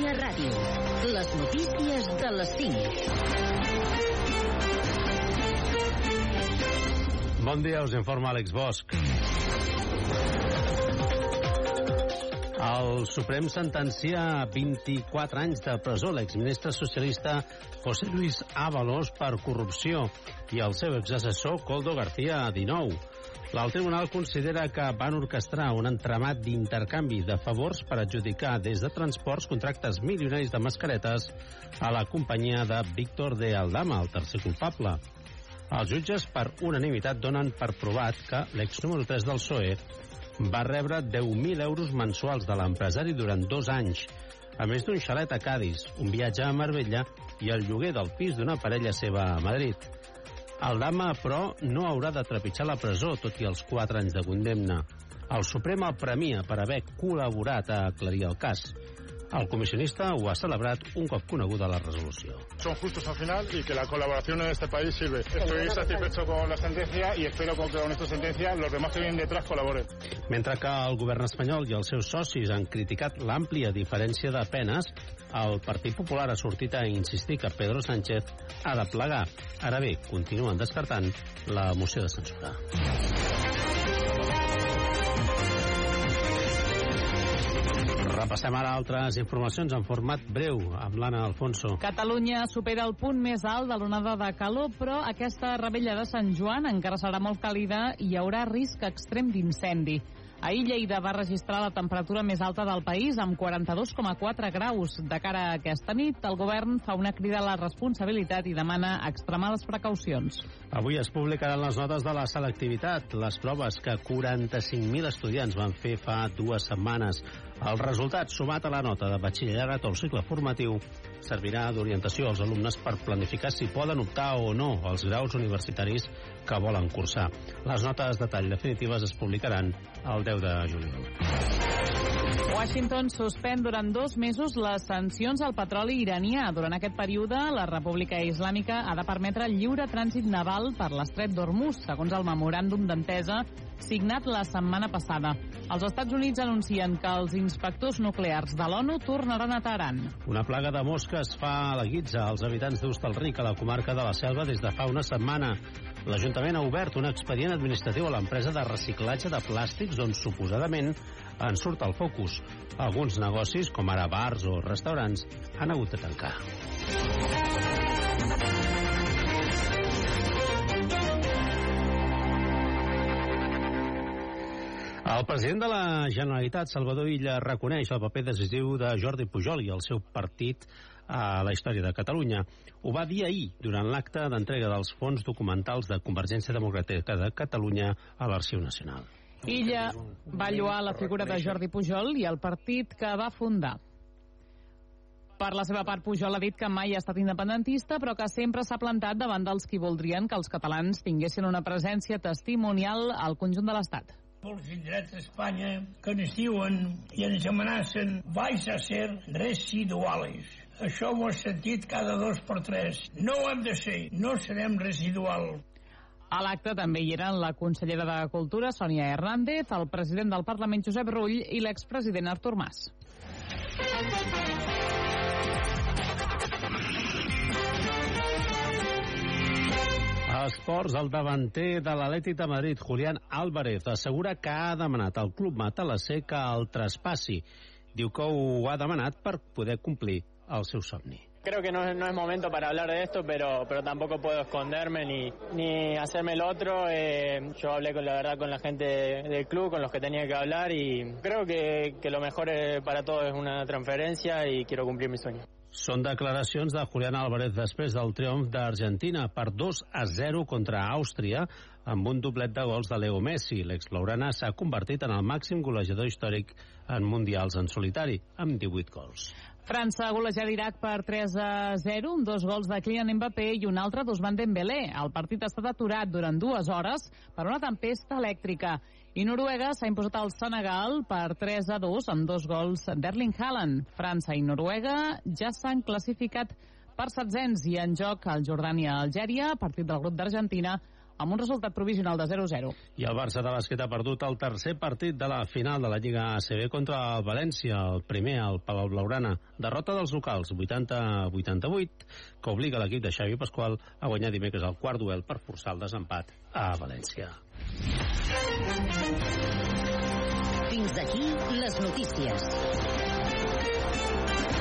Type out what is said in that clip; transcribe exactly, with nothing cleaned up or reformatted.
Catalunya Ràdio. Les notícies de les cinc. Bon dia, us informa Àlex Bosch. El Suprem sentencia a vint-i-quatre anys de presó l'exministre socialista José Luis Ábalos per corrupció i el seu exassessor Koldo García a dinou. El tribunal considera que van orquestrar un entramat d'intercanvi de favors per adjudicar des de transports contractes milionaris de mascaretes a la companyia de Víctor de Aldama, el tercer culpable. Els jutges per unanimitat donen per provat que l'ex número tres del P S O E va rebre deu mil euros mensuals de l'empresari durant dos anys, a més d'un xalet a Cadis, un viatge a Marbella i el lloguer del pis d'una parella seva a Madrid. Aldama, però, no haurà de trepitjar la presó, tot i els quatre anys de condemna. El Suprem el premia per haver col·laborat a aclarir el cas. El comisionista ho ha celebrat un cop coneguda la resolució. Son justos al final y que la colaboración en este país sirve. Estoy satisfecho con la sentencia y espero que con esta sentencia los demás que vienen detrás colaboren. Mentre que el govern espanyol i els seus socis han criticat l'àmplia diferència de penes, el Partit Popular ha sortit a insistir que Pedro Sánchez ha de plegar. Ara bé, continuen descartant la moció de censura. Repassem ara altres informacions en format breu amb l'Anna Alfonso. Catalunya supera el punt més alt de l'onada de calor, però aquesta rebella de Sant Joan encara serà molt càlida i hi haurà risc extrem d'incendi. Ahir Lleida va registrar la temperatura més alta del país amb quaranta-dos coma quatre graus. De cara a aquesta nit, el govern fa una crida a la responsabilitat i demana extremar les precaucions. Avui es publicaran les notes de la selectivitat, les proves que quaranta-cinc mil estudiants van fer fa dues setmanes. El resultat, sumat a la nota de batxillerat o el cicle formatiu, servirà d'orientació als alumnes per planificar si poden optar o no als graus universitaris que volen cursar. Les notes de tall definitives es publicaran el deu de juliol. Washington suspèn durant dos mesos les sancions al petroli iranià. Durant aquest període, la República Islàmica ha de permetre el lliure trànsit naval per l'estret d'Hormuz, segons el memoràndum d'entesa signat la setmana passada. Els Estats Units anuncien que els inspectors nuclears de l'ONU tornaran a Teheran. Una plaga de mosques fa a la guitza als habitants d'Hostalric, a la comarca de la Selva, des de fa una setmana. L'Ajuntament ha obert un expedient administratiu a l'empresa de reciclatge de plàstics on suposadament en surt el focus. Alguns negocis, com ara bars o restaurants, han hagut de tancar. El president de la Generalitat, Salvador Illa, reconeix el paper decisiu de Jordi Pujol i el seu partit a la història de Catalunya. Ho va dir ahir, durant l'acte d'entrega dels fons documentals de Convergència Democràtica de Catalunya a l'Arxiu Nacional. Illa va lloar la figura de Jordi Pujol i el partit que va fundar. Per la seva part, Pujol ha dit que mai ha estat independentista, però que sempre s'ha plantat davant dels qui voldrien que els catalans tinguessin una presència testimonial al conjunt de l'Estat. Molts indrets d'Espanya que ens diuen i ens amenacen vais a ser residuales. Això ho he sentit cada dos per tres. No ho hem de ser, no serem residual. A l'acte també hi eren la consellera de Cultura, Sònia Hernández, el president del Parlament, Josep Rull, i l'expresident Artur Mas. A esports, el davanter de l'Atlètic de Madrid, Julián Álvarez, assegura que ha demanat al club matalasser que el traspassi. Diu que ho ha demanat per poder complir el seu somni. Creo que no es, no es momento para hablar de esto, pero, pero tampoco puedo esconderme ni, ni hacerme el otro. Eh, yo hablé con la verdad con la gente del club, con los que tenía que hablar, y creo que, que lo mejor para todos es una transferencia y quiero cumplir mi sueño. Són declaracions de Julián Álvarez després del triomf d'Argentina per dos a zero contra Àustria amb un doblet de gols de Leo Messi. L'ex-blaugrana s'ha convertit en el màxim golejador històric en mundials en solitari, amb divuit gols. França ha golejat Iraq per tres a zero, amb dos gols de Kylian Mbappé i un altre d'Ousmane Dembélé. El partit ha estat aturat durant dues hores per una tempesta elèctrica. I Noruega s'ha imposat al Senegal per tres a dos amb dos gols d'Erling Haaland. França i Noruega ja s'han classificat per setzents i en joc el Jordània-Algèria, partit del grup d'Argentina, amb un resultat provisional de zero a zero. I el Barça de bàsquet ha perdut el tercer partit de la final de la Lliga A C B contra el València, el primer al Palau Blaugrana. Derrota dels locals, vuitanta a vuitanta-vuit, que obliga l'equip de Xavi Pasqual a guanyar dimecres el quart duel per forçar el desempat a València. Fins aquí les notícies.